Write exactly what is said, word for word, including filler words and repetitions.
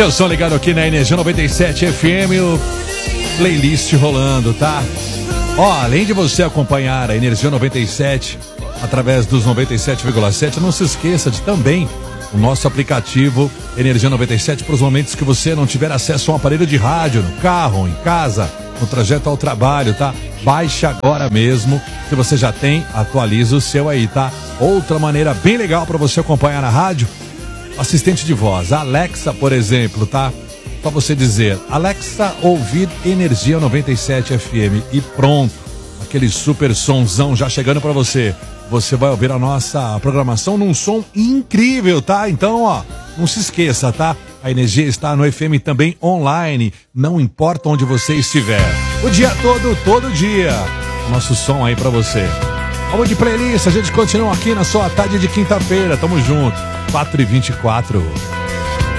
Seu som ligado aqui na Energia noventa e sete F M, o playlist rolando, tá? Ó, além de você acompanhar a Energia noventa e sete através dos noventa e sete vírgula sete, não se esqueça de também o nosso aplicativo Energia noventa e sete para os momentos que você não tiver acesso a um aparelho de rádio, no carro, em casa, no trajeto ao trabalho, tá? Baixe agora mesmo. Se você já tem, atualiza o seu aí, tá? Outra maneira bem legal para você acompanhar na rádio, assistente de voz, a Alexa, por exemplo, tá? Só você dizer, Alexa, ouvir Energia noventa e sete F M e pronto. Aquele super sonzão já chegando para você. Você vai ouvir a nossa programação num som incrível, tá? Então, ó, não se esqueça, tá? A Energia está no F M também online, não importa onde você estiver. O dia todo, todo dia. Nosso som aí pra você. Vamos de playlist, a gente continua aqui na sua tarde de quinta-feira. Tamo junto. quatro e vinte e quatro.